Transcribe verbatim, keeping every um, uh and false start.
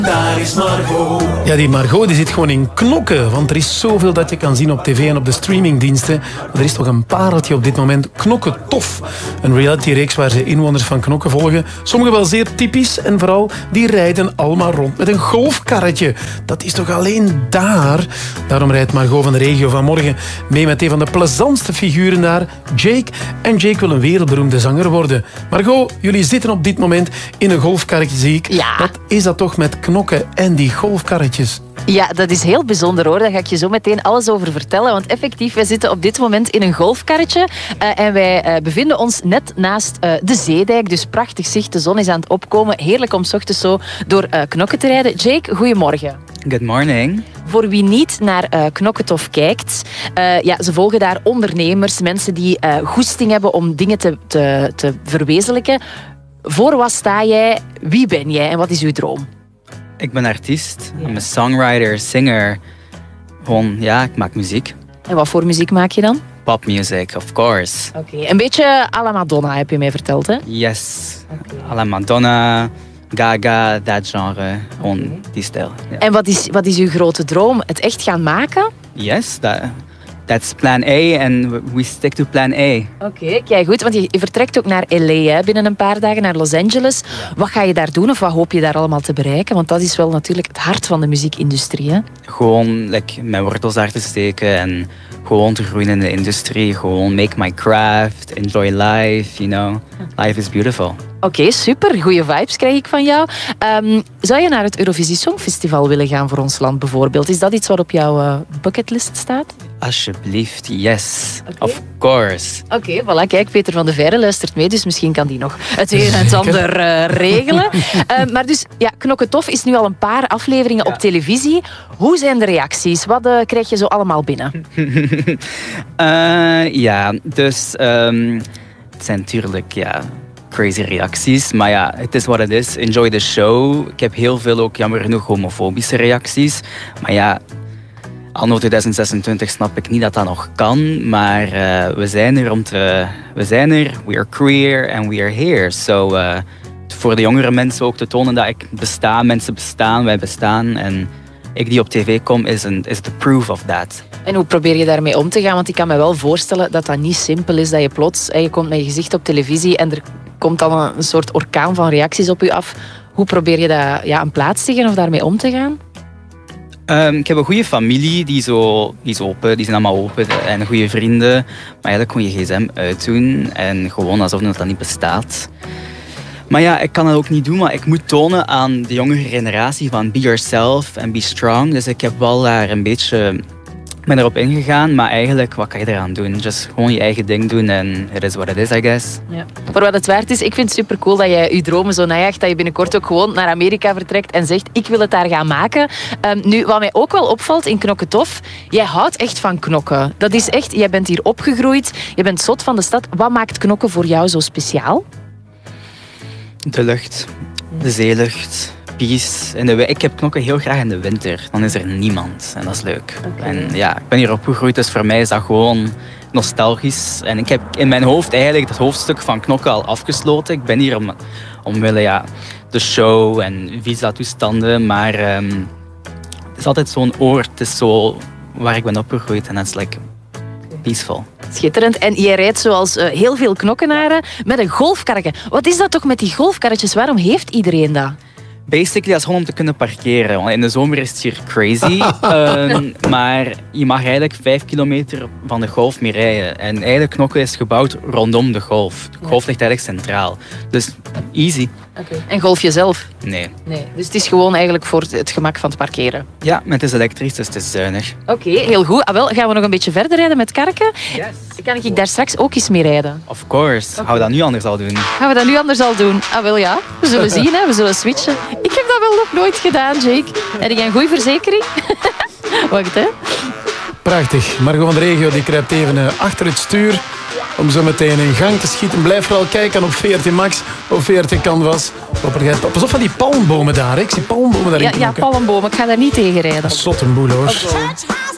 Daar is Margot. Ja, die Margot die zit gewoon in Knokke. Want er is zoveel dat je kan zien op tv en op de streamingdiensten. Maar er is toch een pareltje op dit moment. Knokke Tof. Een realityreeks waar ze inwoners van Knokke volgen. Sommigen wel zeer typisch. En vooral, die rijden allemaal rond met een golfkarretje. Dat is toch alleen daar? Daarom rijdt Margot van de regio vanmorgen mee met een van de plezantste figuren daar, Jake. En Jake wil een wereldberoemde zanger worden. Margot, jullie zitten op dit moment in een golfkarretje, zie ik. Ja. Wat is dat toch met Knokke en die golfkarretjes? Ja, dat is heel bijzonder hoor. Daar ga ik je zo meteen alles over vertellen. Want effectief, wij zitten op dit moment in een golfkarretje. Uh, en wij uh, bevinden ons net naast uh, de zeedijk. Dus prachtig zicht, de zon is aan het opkomen. Heerlijk om 's ochtends zo door uh, Knokke te rijden. Jake, goedemorgen. Good morning. Voor wie niet naar uh, Knokke Tof kijkt, uh, ja, ze volgen daar ondernemers, mensen die uh, goesting hebben om dingen te, te, te verwezenlijken. Voor wat sta jij? Wie ben jij en wat is uw droom? Ik ben artiest. Ik ben een songwriter, singer. Gewoon, ja, ik maak muziek. En wat voor muziek maak je dan? Popmuzic, of course. Oké, okay. Een beetje à la Madonna heb je mij verteld, hè? Yes. Okay. À la Madonna, Gaga, dat genre. Gewoon okay. Die stijl. Ja. En wat is, wat is uw grote droom? Het echt gaan maken? Yes, dat... That's plan A and we stick to plan A. Oké, okay, kijk goed, want je, je vertrekt ook naar L A hè, binnen een paar dagen, naar Los Angeles. Ja. Wat ga je daar doen of wat hoop je daar allemaal te bereiken? Want dat is wel natuurlijk het hart van de muziekindustrie. Hè? Gewoon like, mijn wortels daar te steken en gewoon te groeien in de industrie. Gewoon make my craft, enjoy life, you know. Life is beautiful. Oké, okay, super. Goeie vibes krijg ik van jou. Um, zou je naar het Eurovisie Songfestival willen gaan voor ons land bijvoorbeeld? Is dat iets wat op jouw uh, bucketlist staat? Alsjeblieft, yes. Okay. Of course. Oké, okay, voilà. Kijk, Peter van de Veire luistert mee, dus misschien kan die nog het een en het ander uh, regelen. Uh, maar dus, ja, Knokke Tof is nu al een paar afleveringen ja. op televisie. Hoe zijn de reacties? Wat uh, krijg je zo allemaal binnen? uh, ja, dus um, het zijn natuurlijk, ja... crazy reacties, maar ja, het is wat het is. Enjoy the show. Ik heb heel veel ook jammer genoeg homofobische reacties. Maar ja, anno twintig zesentwintig snap ik niet dat dat nog kan. Maar uh, we zijn er om te... We zijn er, we are queer and we are here. So uh, voor de jongere mensen ook te tonen dat ik besta, mensen bestaan, wij bestaan. En ik die op tv kom, is, een, is the proof of that. En hoe probeer je daarmee om te gaan? Want ik kan me wel voorstellen dat dat niet simpel is. Dat je plots, je komt met je gezicht op televisie en er komt dan een, een soort orkaan van reacties op je af. Hoe probeer je dat ja, een plaats te geven of daarmee om te gaan? Um, ik heb een goede familie, die, zo, die is open, die zijn allemaal open en goede vrienden. Maar eigenlijk kon je gsm uitdoen en gewoon alsof dat niet bestaat. Maar ja, ik kan dat ook niet doen, maar ik moet tonen aan de jongere generatie van be yourself en be strong. Dus ik heb wel daar een beetje... Ik ben erop ingegaan, maar eigenlijk, wat kan je eraan doen? Just gewoon je eigen ding doen en it is what it is, I guess. Ja. Voor wat het waard is, ik vind het super cool dat jij je dromen zo najaagt, dat je binnenkort ook gewoon naar Amerika vertrekt en zegt, ik wil het daar gaan maken. Um, nu, wat mij ook wel opvalt in Knokke Tof, jij houdt echt van knokken. Dat is echt, jij bent hier opgegroeid, je bent zot van de stad. Wat maakt knokken voor jou zo speciaal? De lucht, de zeelucht. En de, ik heb knokken heel graag in de winter. Dan is er niemand en dat is leuk. Okay. En ja, ik ben hier opgegroeid, dus voor mij is dat gewoon nostalgisch. En ik heb in mijn hoofd eigenlijk het hoofdstuk van knokken al afgesloten. Ik ben hier om, omwille ja, de show en visa-toestanden, maar um, het is altijd zo'n oord. Het is zo waar ik ben opgegroeid en dat is like peaceful. Schitterend. En jij rijdt zoals uh, heel veel knokkenaren met een golfkarretje. Wat is dat toch met die golfkarretjes? Waarom heeft iedereen dat? Basically, dat is gewoon om te kunnen parkeren. Want in de zomer is het hier crazy. um, maar je mag eigenlijk vijf kilometer van de golf mee rijden. En eigenlijk Knokke is gebouwd rondom de golf. De golf ligt eigenlijk centraal. Dus easy. Okay. En golf je zelf? Nee. nee. Dus het is gewoon eigenlijk voor het gemak van het parkeren? Ja, maar het is elektrisch, dus het is zuinig. Oké, okay, heel goed. Ah, wel, gaan we nog een beetje verder rijden met karken? Yes. Kan ik daar straks ook eens mee rijden? Of course. Okay. Gaan we dat nu anders al doen? Gaan we dat nu anders al doen? Ah, wel ja. We zullen zien, hè. We zullen switchen. Ik heb dat wel nog nooit gedaan, Jake. Heb jij een goede verzekering? Wacht, hè. Prachtig. Margot van de regio die kruipt even uh, achter het stuur om zo meteen in gang te schieten. Blijf vooral kijken op V R T Max, op V R T Canvas. Pas op van die palmbomen daar. Hè. Ik zie palmbomen daar in Ja, ja, palmbomen. Ik ga daar niet tegen rijden. Zot een boel, hoor. Okay.